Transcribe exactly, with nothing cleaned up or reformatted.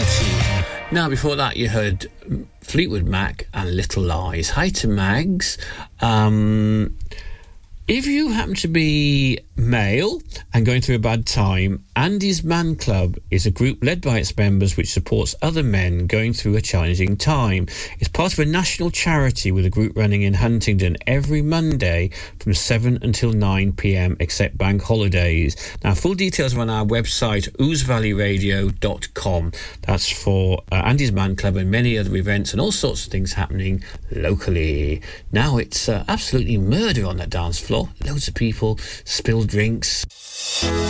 Now, before that, you heard Fleetwood Mac and Little Lies. Hi to Mags. Um, if you happen to be male and going through a bad time, Andy's Man Club is a group led by its members which supports other men going through a challenging time. It's part of a national charity with a group running in Huntingdon every Monday from seven until nine p.m. except bank holidays. Now, full details are on our website, ooze valley radio dot com. That's for uh, Andy's Man Club and many other events and all sorts of things happening locally. Now it's uh, absolutely murder on that dance floor. Loads of people, spilled drinks.